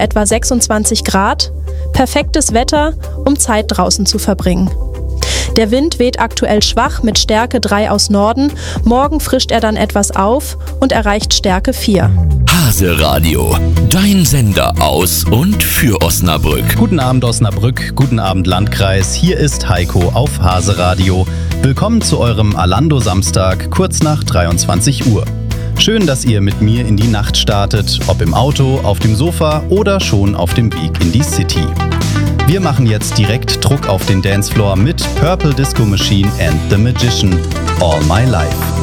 etwa 26 Grad. Perfektes Wetter, um Zeit draußen zu verbringen. Der Wind weht aktuell schwach mit Stärke 3 aus Norden. Morgen frischt er dann etwas auf und erreicht Stärke 4. Hase Radio, dein Sender aus und für Osnabrück. Guten Abend Osnabrück, guten Abend Landkreis, hier ist Heiko auf Hase Radio. Willkommen zu eurem Alando-Samstag, kurz nach 23 Uhr. Schön, dass ihr mit mir in die Nacht startet, ob im Auto, auf dem Sofa oder schon auf dem Weg in die City. Wir machen jetzt direkt Druck auf den Dancefloor mit Purple Disco Machine and The Magician, All My Life.